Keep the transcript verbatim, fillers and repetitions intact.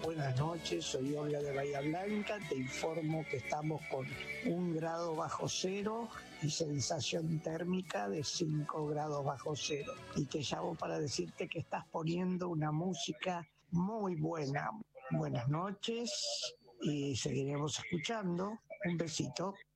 buenas noches, soy Olga de Bahía Blanca, te informo que estamos con un grado bajo cero y sensación térmica de cinco grados bajo cero, y te llamo para decirte que estás poniendo una música muy buena. Buenas noches y seguiremos escuchando. Un besito.